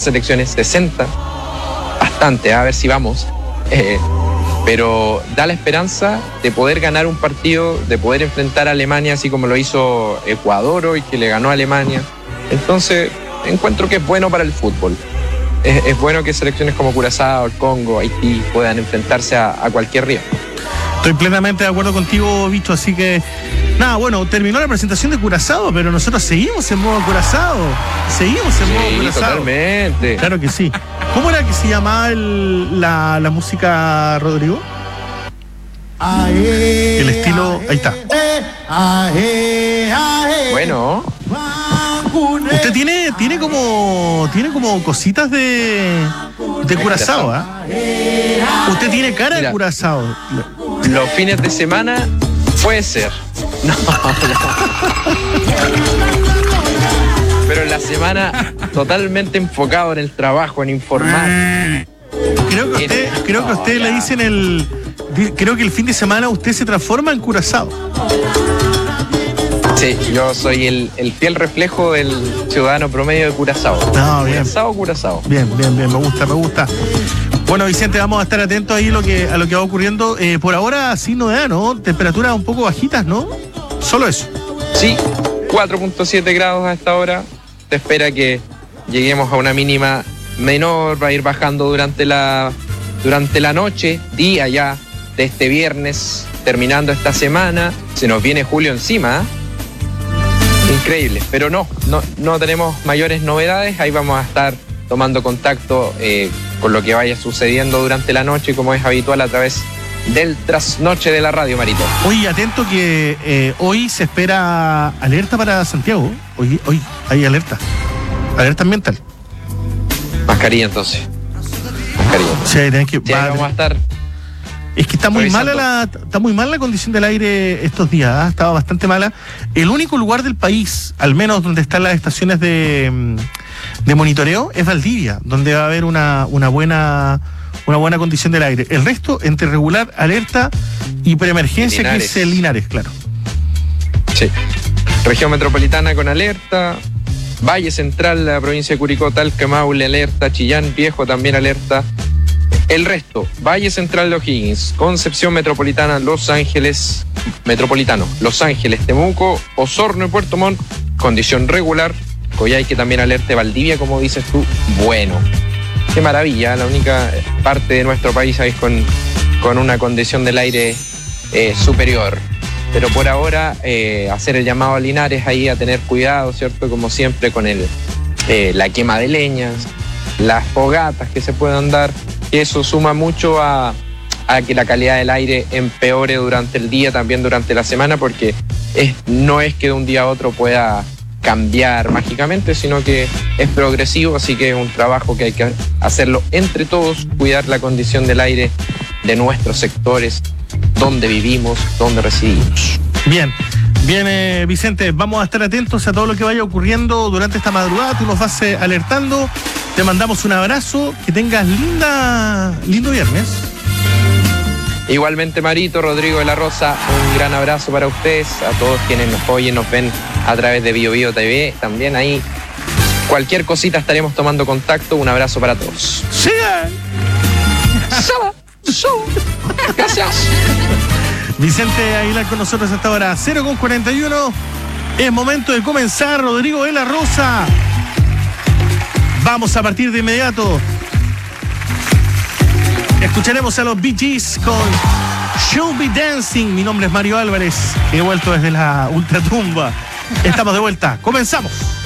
selecciones, 60, bastante, a ver si vamos. Pero da la esperanza de poder ganar un partido, de poder enfrentar a Alemania, así como lo hizo Ecuador hoy, que le ganó a Alemania. Entonces, encuentro que es bueno para el fútbol. Es bueno que selecciones como Curazao, el Congo, Haití puedan enfrentarse a cualquier rival. Estoy plenamente de acuerdo contigo, Bicho, así que... Nada, bueno, terminó la presentación de Curazao, pero nosotros seguimos en modo Curazao. Totalmente. Claro que sí. ¿Cómo era que se llamaba la música, Rodrigo? El estilo... Ahí está. Bueno. Usted tiene como cositas de Curazao, ¿eh? Usted tiene cara de Curazao. Los fines de semana puede ser. No. Pero en la semana totalmente enfocado en el trabajo, en informar. Creo que usted le dicen creo que el fin de semana usted se transforma en Curazao. Sí, yo soy el fiel reflejo del ciudadano promedio de Curazao. No, bien. Curazao. Bien, me gusta. Bueno, Vicente, vamos a estar atentos ahí a lo que va ocurriendo. Por ahora, sin novedad, ¿no? Temperaturas un poco bajitas, ¿no? Solo eso. Sí, 4.7 grados a esta hora. Se espera que lleguemos a una mínima menor, va a ir bajando durante la noche, día ya de este viernes, terminando esta semana. Se nos viene julio encima, ¿eh? Increíble, pero no tenemos mayores novedades. Ahí vamos a estar tomando contacto con lo que vaya sucediendo durante la noche, como es habitual a través del trasnoche de la radio, Marito. Oye, atento que hoy se espera alerta para Santiago. Hoy hay alerta ambiental. Mascarilla entonces. Sí, tenés que... Sí, vamos a estar... Es que está muy mala la condición del aire estos días, ¿eh? Estaba bastante mala. El único lugar del país, al menos donde están las estaciones de monitoreo, es Valdivia, donde va a haber una buena condición del aire. El resto, entre regular, alerta y preemergencia, que es el Linares, claro. Sí. Región metropolitana con alerta. Valle Central, la provincia de Curicó, Talca, Maule, alerta. Chillán Viejo también alerta. El resto, Valle Central de O'Higgins, Concepción Metropolitana, Los Ángeles, Temuco, Osorno y Puerto Montt, condición regular. Coyhaique también alerta, Valdivia, como dices tú, bueno. Qué maravilla, la única parte de nuestro país ahí con una condición del aire superior. Pero por ahora, hacer el llamado a Linares ahí a tener cuidado, ¿cierto? Como siempre con la quema de leñas, las fogatas que se puedan dar. Y eso suma mucho a que la calidad del aire empeore durante el día, también durante la semana, porque no es que de un día a otro pueda cambiar mágicamente, sino que es progresivo, así que es un trabajo que hay que hacerlo entre todos, cuidar la condición del aire de nuestros sectores, donde vivimos, donde residimos. Bien, Vicente, vamos a estar atentos a todo lo que vaya ocurriendo durante esta madrugada. Tú nos vas alertando. Te mandamos un abrazo. Que tengas lindo viernes. Igualmente, Marito, Rodrigo de la Rosa, un gran abrazo para ustedes, a todos quienes nos oyen, nos ven a través de BioBio TV. También ahí, cualquier cosita estaremos tomando contacto. Un abrazo para todos. ¡Sí! Gracias. Vicente Aguilar con nosotros hasta ahora, 0:41. Es momento de comenzar, Rodrigo de la Rosa. Vamos a partir de inmediato. Escucharemos a los Bee Gees con Should Be Dancing. Mi nombre es Mario Álvarez. He vuelto desde la ultratumba. Estamos de vuelta. Comenzamos.